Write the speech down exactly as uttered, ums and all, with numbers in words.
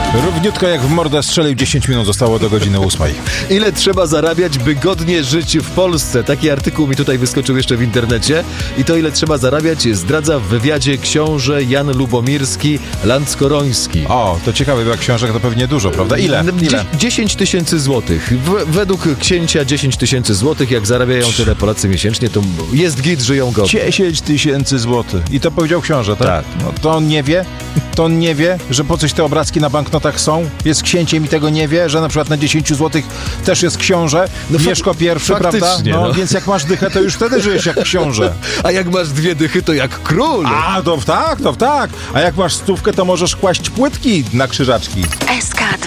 Równiutko jak w mordę strzelił, dziesięć minut zostało do godziny ósmej. Ile trzeba zarabiać, by godnie żyć w Polsce? Taki artykuł mi tutaj wyskoczył jeszcze w internecie. I to, ile trzeba zarabiać, zdradza w wywiadzie książę Jan Lubomirski Lanckoroński. O, to ciekawe, bo jak książek to pewnie dużo, prawda? Ile? Ile? dziesięć tysięcy złotych. W, według księcia dziesięć tysięcy złotych. Jak zarabiają tyle Polacy miesięcznie, to jest git, żyją godnie. dziesięć tysięcy złotych. I to powiedział książę, tak? Tak. No to on nie wie? To on nie wie, że po coś te obrazki na banknotach są? Jest księciem i tego nie wie, że na przykład na dziesięć złotych też jest książę, no Mieszko pierwszy, prawda? No, no, więc jak masz dychę, to już wtedy żyjesz jak książę. A jak masz dwie dychy, to jak król. A, to tak, to tak. A jak masz stówkę, to możesz kłaść płytki na krzyżaczki. S K